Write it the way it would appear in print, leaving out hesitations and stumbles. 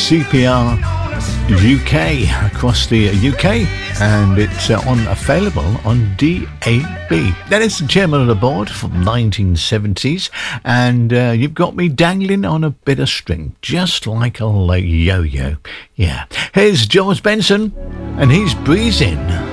CPR UK across the UK, and it's available on DAB. That is the chairman of the board from 1970s, and you've got me dangling on a bit of string, just like a yo-yo. Yeah. Here's George Benson, and he's breezing.